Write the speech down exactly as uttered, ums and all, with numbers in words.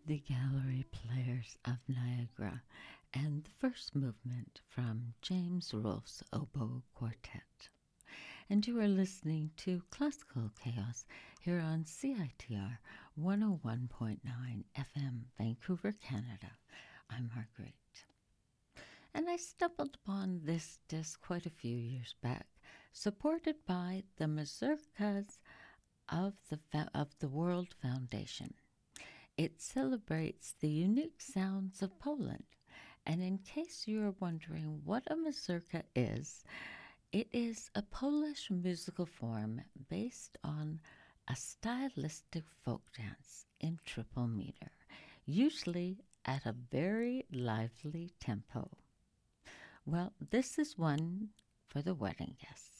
the Gallery Players of Niagara, and the first movement from James Rolfe's Oboe Quartet. And you are listening to Classical Chaos here on C I T R one oh one point nine F M, Vancouver, Canada. I'm Marguerite. And I stumbled upon this disc quite a few years back, supported by the Mazurkas of the, Fa- of the World Foundation. It celebrates the unique sounds of Poland. And in case you're wondering what a mazurka is, it is a Polish musical form based on a stylistic folk dance in triple meter, usually at a very lively tempo. Well, this is one for the wedding guests.